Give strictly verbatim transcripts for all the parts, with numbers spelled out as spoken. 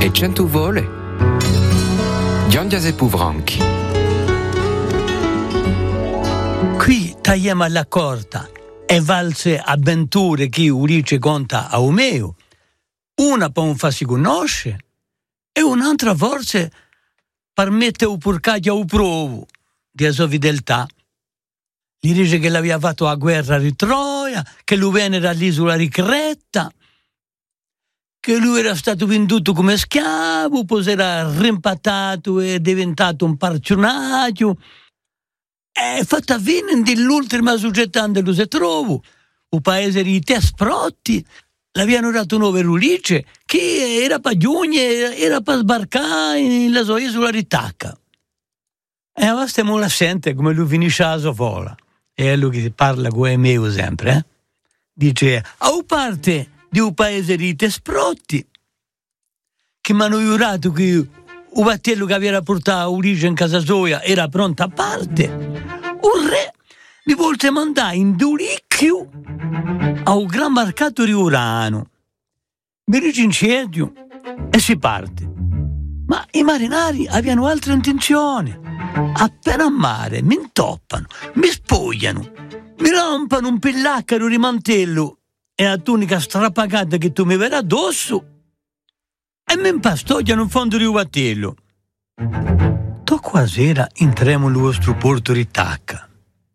e cento vole. Giangia e Puvranchi. Qui tagliamo alla corta e valse avventure che Ulice conta a Omeo. Una per un farsi conoscere e un'altra forse per mettere un a un provo di sua fedeltà. Gli dice che l'aveva fatto la guerra di Troia, che lui venne dall'isola di Creta, che lui era stato venduto come schiavo, poi si era rimpattato e è diventato un parcionaggio. E fatta fine dell'ultima società dove si trova, un paese di Tesprotti, l'avevano dato un nuovo Ulice che era per giugno, era per sbarcare nella sua isola di Tacca. E ora stiamo la sente come lui finisce la sua vola. E è lui che parla con Emeo sempre, eh? Dice, a parte di un paese di Tesprotti, che mi hanno giurato che un battello che aveva portato Ulice in casa sua era pronto a parte, un re mi volse mandare in Dulicchio a un gran mercato di Urano. Mi ricincedio e si parte. Ma i marinari avevano altre intenzioni. Appena a mare mi intoppano, mi spogliano, mi rompano un pillaccaro di mantello e la tunica strapagata che tu mi verrà addosso e mi impastogliano in fondo di un battello. Tocco a sera entriamo in vostro porto di Tacca.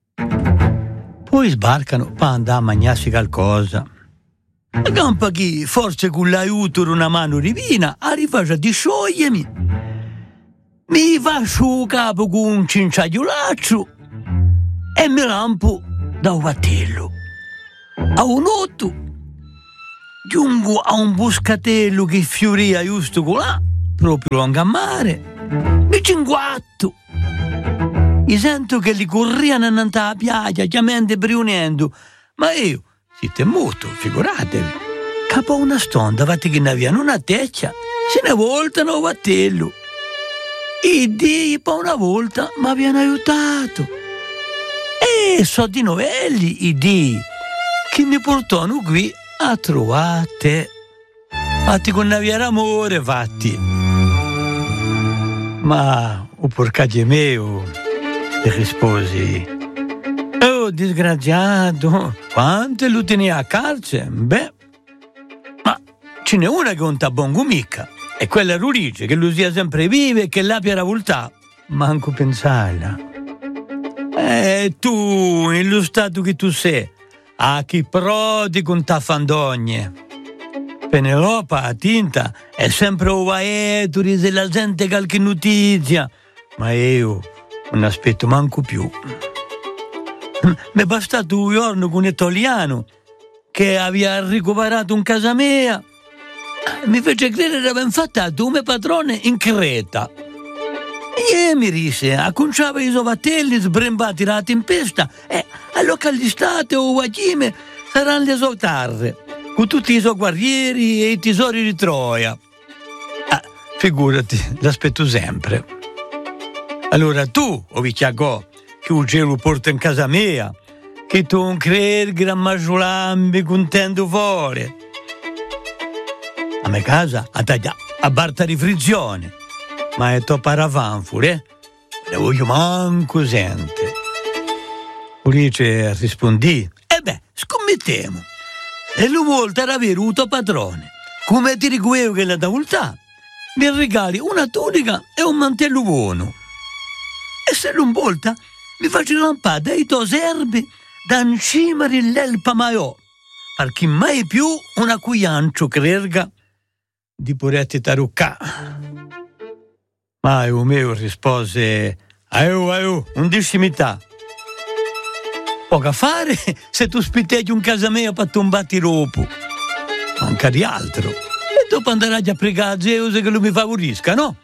Poi sbarcano per andare a mangiarsi qualcosa. La campa chi, forse con l'aiuto di una mano divina, arriva di sciogliermi. Mi faccio un capo con un cinciaiolaccio e mi rampo da un battello. A un otto giungo a un boscatello che fioria giusto là, proprio lungo a mare. Mi cinguatto. Mi sento che li corriano annanto alla piaggia, chiamando e briunendo. Ma io, siete muto, figuratevi. Capo a una stonda, fatti che ne avevano una teccia, se ne voltano un battello. I Dio per una volta mi abbiano aiutato. E so di novelli i Dio che mi portano qui a trovare. Fatti con naviera amore, fatti. Ma o porcaggio mio, ti risposi. Oh, disgraziato, quante lo tenia a carcere? Beh, ma ce n'è una che non t'ha buon mica. E quella Ulice, che lui sia sempre viva e che l'abbia ravoltà. Manco pensarla. E tu, in lo stato che tu sei, a chi prodi con ta fandogne. Penelope, a tinta, è sempre ovaeturi se la gente qualche notizia. Ma io non aspetto manco più. Mi è bastato un giorno con un italiano che aveva ricoverato un casa mia. Mi fece credere che aveva fatto come padrone in Creta. E mi disse, acconciava i sovatelli sbrembati la tempesta e allora l'estate o Guagime saranno le sue terre, con tutti i suoi guerrieri e i tesori di Troia. Ah, figurati, l'aspetto sempre. Allora tu, o vicchiagò, che il cielo porta in casa mia, che tu non credi gran maggiolambi contento fuori. A me casa a taglia a barta di frizione, ma è troppo paravanfure, eh? Ne voglio manco sente. Ulice rispondì, e beh, scommettiamo. E lui volta era venuto padrone, come ti riguevo che la davoltà, mi regali una tunica e un mantello buono. E se non volta, mi faccio lampare dei tuoi serbi da in cima dell'elpa maiò, perché mai più una cuiancio crerga di poretti taruccà. Ma il mio rispose, aiu, aiu, non discimità. Poco a fare se tu spitteggi un casa mia per tombati ropo. Manca di altro. E dopo andrai a pregare a Zeus che lui mi favorisca, no?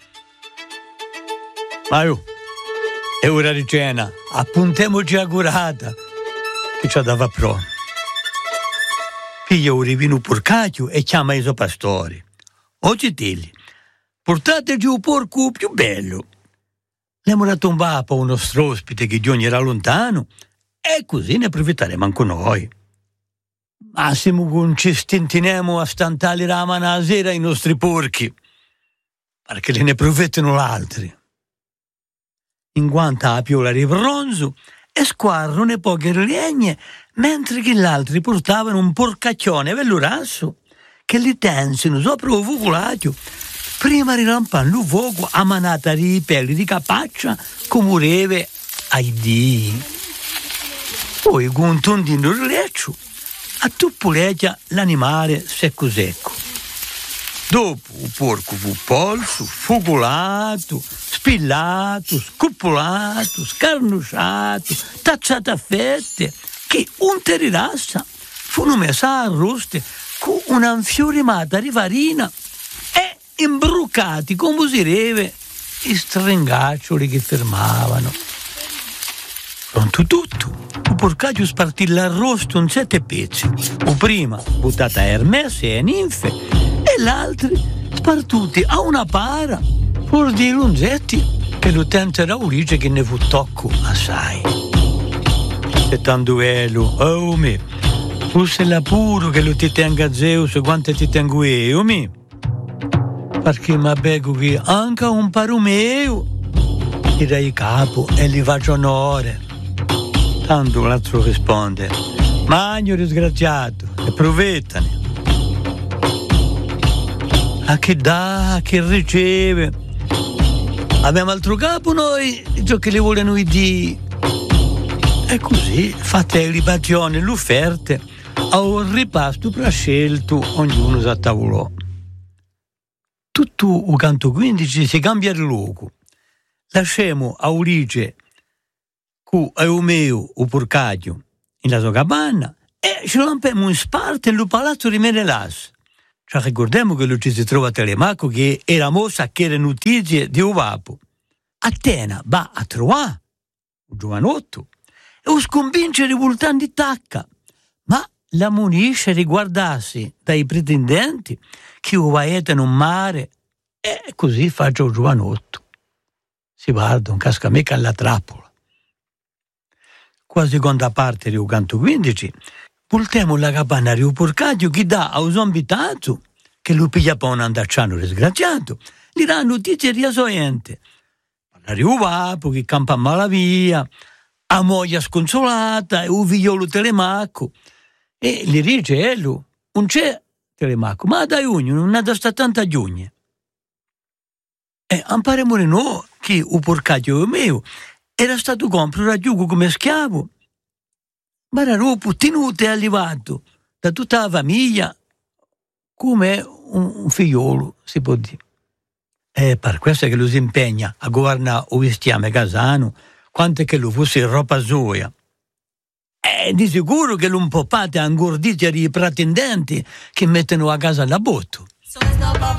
Ma io, è ora di cena, appuntiamoci a curata, che ci dava pro. Piglia un rivino porcaccio e chiama i suoi pastori. Oggi dilli, portate giù un porco più bello. L'abbiamo da tombare per uno nostro ospite che giorni era lontano e così ne approfitteremo anche noi. Massimo con ci stintiniamo a stantare la mano a sera i nostri porchi. perché le ne approfittano l'altri. In quanto a piola di bronzo e squarrono poche legne, mentre che gli altri portavano un porcaccione vellurasso che li tensino sopra il fuculato prima di rampare il fuoco a manata di pelli di capaccia come reve ai dì. Poi con un tondino di leccio a tuppuleggia l'animale secco secco. Dopo il porco fu polso, fuculato, spillato, scoppolato, scarnucciato, tacciato a fette, che un terirassa fu messo a arroste con una infiorimata di farina e imbruccati come si reve i stringaccioli che fermavano. Pronto tutto, il porcaggio spartì l'arrosto in sette pezzi. O prima buttata a Hermes e a ninfe e l'altro spartuti a una para pur di lunzetti che l'utente Raulice che ne fu tocco assai. E tanto bello, oh me, fosse la puro che lo ti tenga Zeus quanto ti tengo io, mi. Perché mi becco che anche un paro mio ti dai capo e gli faccio onore. Tanto l'altro risponde, magno disgraziato, e provettane. A che dà, a che riceve. Abbiamo altro capo noi, ciò che le vogliono i dì. E così, fatte le libazioni, le offerte, a un ripasto prescelto, ognuno si attavolò. Tutto il canto quindici si cambia di luogo. Lasciamo a Ulice cu Eumeo o porcaggio in la sua cabana e ci lampiamo in sparte nel palazzo di Menelas. Ci ricordiamo che lui ci si trova a Telemaco che era mossa a chiedere notizie di Uvapo. Atena va a trovare un giovanotto e lo sconvince rivoltando di tacca, ma la munisce riguardarsi dai pretendenti che uvaetano un mare e così faccio il giovanotto. Si guarda, un casca mica alla trappola. Qua seconda parte di canto quindici, voltiamo la cabana di un porcaggio che dà a un zombitato, che lo piglia per un andacciano disgraziato, gli dà notizie riasoente. Parla di un vapo che campa male via, a moglie sconsolata e un figliolo Telemaco. E gli dice, ello, non c'è Telemaco, ma da giugno, non è da sta tanta giugno. E amparemo no che il porcaggio mio era stato comprato a giugo come schiavo, ma era dopo tenuto e arrivato da tutta la famiglia come un, un figliolo, si può dire. E per questo che lo si impegna a governare il bestiame casano, quanto che lo fosse roba sua. E di sicuro che non può fare angordizia di pretendenti che mettono a casa la botto.